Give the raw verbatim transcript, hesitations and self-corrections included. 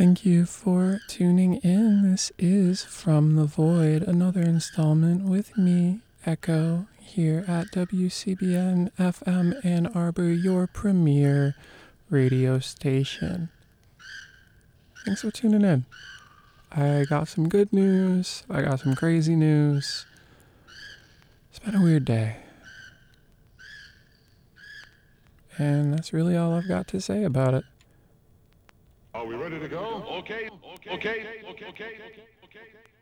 Thank you for tuning in. This is From the Void, another installment with me, Echo, here at W C B N F M Ann Arbor, your premier radio station. Thanks for tuning in. I got some good news. I got some crazy news. It's been a weird day. And that's really all I've got to say about it. Are we ready to go? Okay, okay, okay, okay, okay, okay.